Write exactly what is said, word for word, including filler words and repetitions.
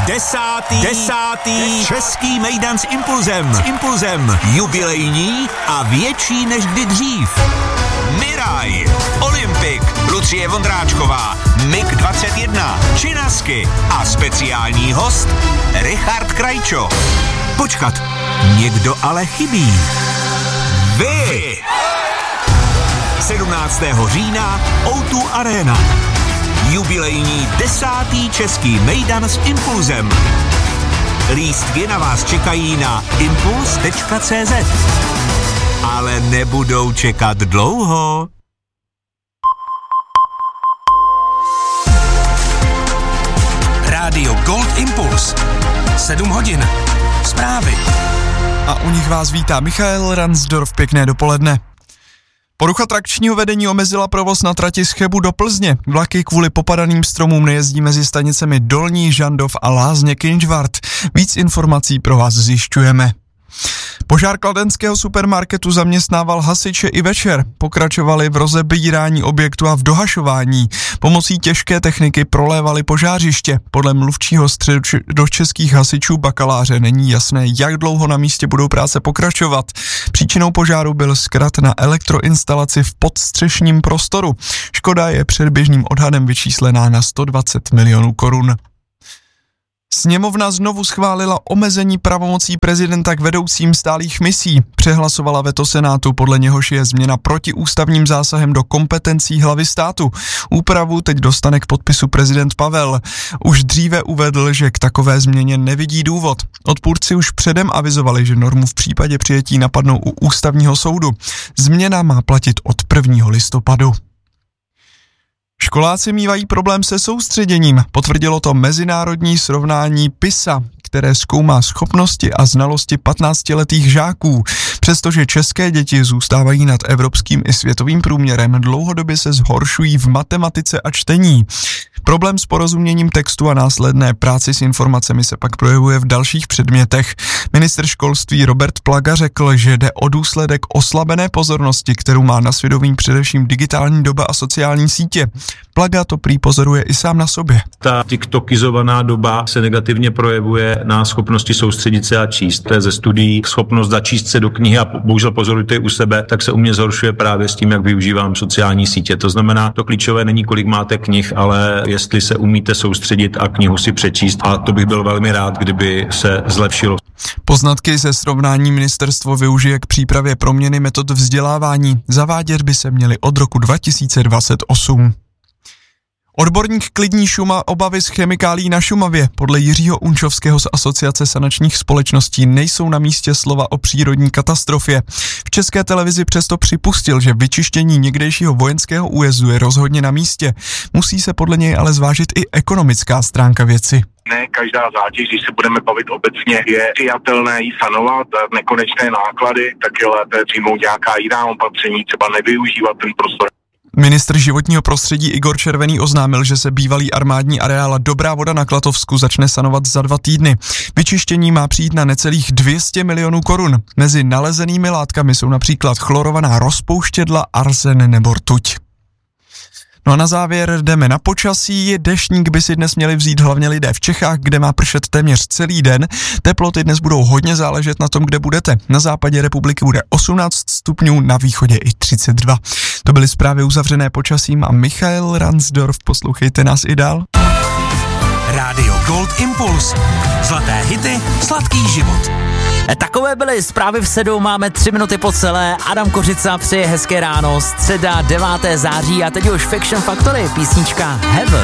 Desátý, desátý český mejdan s Impulzem. S Impulzem. Jubilejní a větší než kdy dřív. Miraj, Olympik, Lucie Vondráčková, Mig dvacet jedna, Činasky a speciální host Richard Krajčo. Počkat, někdo ale chybí. Vy! sedmnáctého října ó dva Arena. Jubilejní desátý český mejdan s Impulzem. Lístky na vás čekají na impuls tečka cé zet. Ale nebudou čekat dlouho. Rádio Gold Impuls. sedm hodin. Zprávy. A u nich vás vítá Michael Ransdorf, pěkné dopoledne. Porucha trakčního vedení omezila provoz na trati z Chebu do Plzně. Vlaky kvůli popadaným stromům nejezdí mezi stanicemi Dolní Žandov a Lázně Kynžvart. Víc informací pro vás zjišťujeme. Požár kladenského supermarketu zaměstnával hasiče i večer. Pokračovali v rozebírání objektu a v dohašování. Pomocí těžké techniky prolévali požářiště. Podle mluvčího středočeských hasičů Bakaláře není jasné, jak dlouho na místě budou práce pokračovat. Příčinou požáru byl zkrat na elektroinstalaci v podstřešním prostoru. Škoda je předběžným odhadem vyčíslená na sto dvacet milionů korun. Sněmovna znovu schválila omezení pravomocí prezidenta k vedoucím stálých misí. Přehlasovala veto Senátu, podle něhož je změna protiústavním zásahem do kompetencí hlavy státu. Úpravu teď dostane k podpisu prezident Pavel. Už dříve uvedl, že k takové změně nevidí důvod. Odpůrci už předem avizovali, že normu v případě přijetí napadnou u ústavního soudu. Změna má platit od prvního listopadu. Školáci mívají problém se soustředěním, potvrdilo to mezinárodní srovnání PISA, které zkoumá schopnosti a znalosti patnáctiletých žáků. Přestože české děti zůstávají nad evropským i světovým průměrem, dlouhodobě se zhoršují v matematice a čtení. Problém s porozuměním textu a následné práci s informacemi se pak projevuje v dalších předmětech. Ministr školství Robert Plaga řekl, že jde o důsledek oslabené pozornosti, kterou má na svědomí především digitální doba a sociální sítě. Plaga to prý pozoruje i sám na sobě. Ta tiktokizovaná doba se negativně projevuje na schopnosti soustředit se a číst. To je ze studií schopnost začíst se do knihy a bohužel pozorujte u sebe, tak se u mě zhoršuje právě s tím, jak využívám sociální sítě. To znamená, to klíčové není, kolik máte knih, ale jestli se umíte soustředit a knihu si přečíst. A to bych byl velmi rád, kdyby se zlepšilo. Poznatky ze srovnání ministerstvo využije k přípravě proměny metod vzdělávání. Zavádět by se měly od roku dva tisíce dvacet osm. Odborník klidní Šuma obavy z chemikálií na Šumavě. Podle Jiřího Unčovského z Asociace sanačních společností nejsou na místě slova o přírodní katastrofě. V České televizi přesto připustil, že vyčištění někdejšího vojenského újezdu je rozhodně na místě. Musí se podle něj ale zvážit i ekonomická stránka věci. Ne každá zátěž, když se budeme bavit obecně, je přijatelné ji sanovat, nekonečné náklady, tak je lépe přijmout nějaká jiná opatření, třeba nevyužívat ten prostor. Ministr životního prostředí Igor Červený oznámil, že se bývalý armádní areál Dobrá voda na Klatovsku začne sanovat za dva týdny. Vyčištění má přijít na necelých dvě stě milionů korun. Mezi nalezenými látkami jsou například chlorovaná rozpouštědla, arzen nebo rtuť. No a na závěr jdeme na počasí. Deštník by si dnes měli vzít hlavně lidé v Čechách, kde má pršet téměř celý den. Teploty dnes budou hodně záležet na tom, kde budete. Na západě republiky bude osmnáct stupňů, na východě i třicet dva. To byly zprávy uzavřené počasím a Michael Ransdorf. Poslouchejte nás i dál. Rádio Gold Impuls. Zlaté hity, sladký život. Takové byly zprávy v sedm, máme tři minuty po celé. Adam Kořica přeje hezké ráno, středa devátého září a teď už Fiction Factory, písnička Heaven.